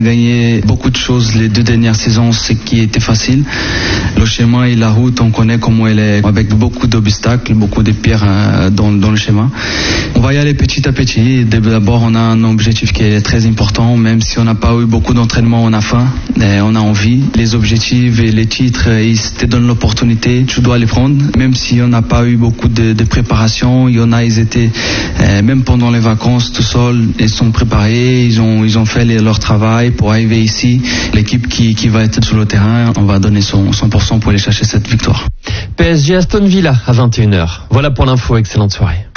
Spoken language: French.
Gagner beaucoup de choses les 2 dernières saisons, c'est qui était facile. Le chemin et la route, on connaît comment elle est, avec beaucoup d'obstacles, beaucoup de pierres dans le chemin. On va y aller petit à petit. D'abord, on a un objectif qui est très important, même si on n'a pas eu beaucoup d'entraînement, on a faim, on a envie. Les objectifs et les titres, ils te donnent l'opportunité, tu dois les prendre. Même si on n'a pas eu beaucoup de préparation, il y en a, ils étaient, même pendant les vacances, tout seuls, ils sont préparés, ils ont fait leur travail pour arriver ici. L'équipe qui va être sur le terrain, on va donner son 100% pour aller chercher cette victoire. PSG Aston Villa à 21h. Voilà pour l'info, excellente soirée.